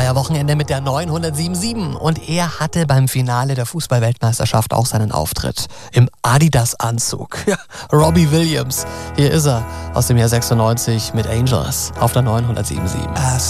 ja Wochenende mit der 977 und er hatte beim Finale der Fußball-Weltmeisterschaft auch seinen Auftritt im Adidas-Anzug. Ja, Robbie Williams, hier ist er aus dem Jahr 96 mit Angels auf der 977.